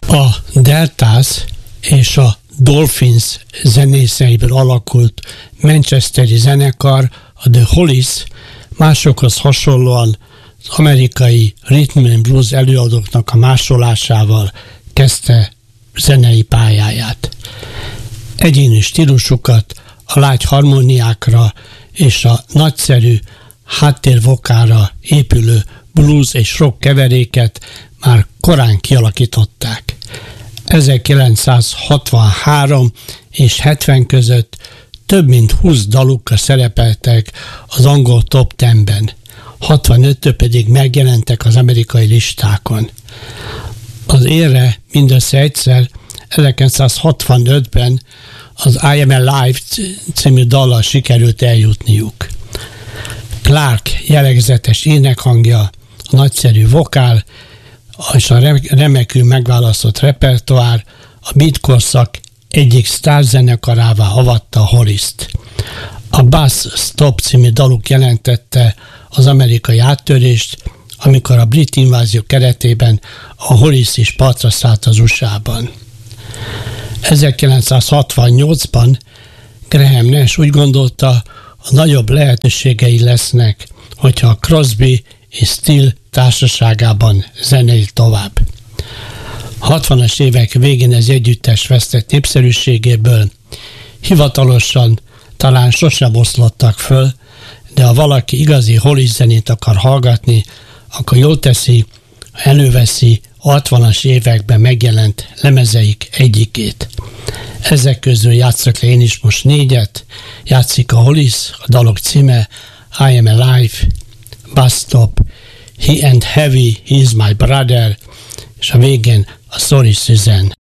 A Deltas és a Dolphins zenészeiből alakult manchesteri zenekar, a The Hollies másokhoz hasonlóan az amerikai rhythm and blues előadóknak a másolásával kezdte zenei pályáját. Egyéni stílusukat a lágy harmóniákra és a nagyszerű háttérvokára épülő blues és rock keveréket már korán kialakították. 1963 és 70 között több mint 20 dalukkal szerepeltek az angol top 10-ben, 65-től pedig megjelentek az amerikai listákon. Az érre mindössze egyszer, 1965-ben az I Am Alive című dallal sikerült eljutniuk. Clark jellegzetes énekhangja, a nagyszerű vokál és a remekül megválasztott repertoár a beatkorszak egyik sztárzenekarává avatta a Holliest. A Bus Stop című daluk jelentette az amerikai áttörést, amikor a brit invázió keretében a Hollies is partra szállt az USA-ban. 1968-ban Graham Nash úgy gondolta, a nagyobb lehetőségei lesznek, hogyha a Crosby és Still társaságában zenél tovább. 60-as évek végén ez együttes vesztett népszerűségéből, hivatalosan talán sosem oszlottak föl, de ha valaki igazi Hollies zenét akar hallgatni, akkor jól teszi, előveszi a 60-as években megjelent lemezeik egyikét. Ezek közül játszok le én is most 4, játszik a Hollies, a dalok címe I Am Alive, Bus Stop, He and Heavy, He's My Brother, és a végén a Sorry Susan.